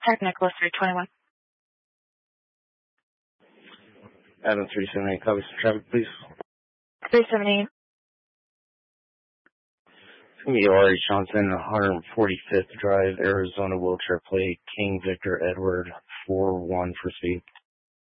Tech Nicholas 321. Adam 378, copy some traffic, please. 378. It's going to be Laurie Johnson, 145th Drive, Arizona, wheelchair plate, King Victor Edward, 41 for speed.